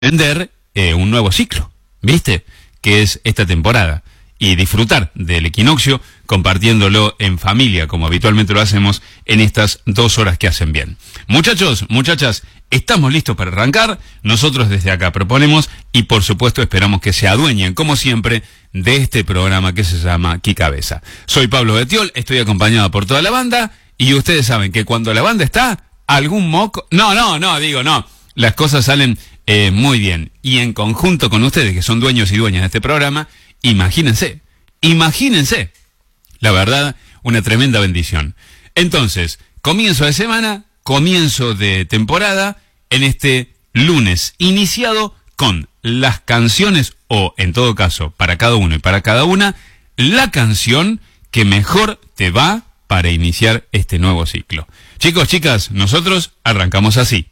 emprender un nuevo ciclo, ¿viste? Que es esta temporada. Y disfrutar del equinoccio compartiéndolo en familia, como habitualmente lo hacemos en estas 2 horas que hacen bien. Muchachos, muchachas, estamos listos para arrancar. Nosotros desde acá proponemos y por supuesto esperamos que se adueñen, como siempre, de este programa que se llama Qué Cabeza. Soy Pablo Betiol, estoy acompañado por toda la banda y ustedes saben que cuando la banda está, algún moco... No, las cosas salen muy bien. Y en conjunto con ustedes, que son dueños y dueñas de este programa, imagínense, la verdad, una tremenda bendición. Entonces, comienzo de semana, comienzo de temporada, en este lunes, iniciado con las canciones, o en todo caso, para cada uno y para cada una, la canción que mejor te va para iniciar este nuevo ciclo. Chicos, chicas, nosotros arrancamos así.